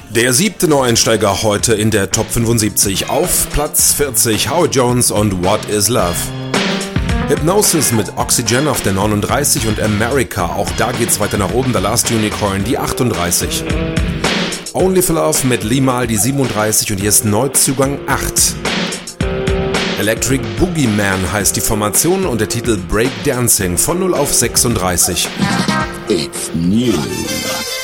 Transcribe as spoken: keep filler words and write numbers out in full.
Der siebte Neueinsteiger heute in der Top fünfundsiebzig. Auf Platz vierzig Howard Jones und What is Love. Hypnosis mit Oxygen auf der neununddreißig und America, auch da geht's weiter nach oben, The Last Unicorn, die achtunddreißig. Only for Love mit Limahl, die siebenunddreißig und hier ist Neuzugang acht. Electric Boogeyman heißt die Formation und der Titel Break Dancing von null auf sechsunddreißig. It's new.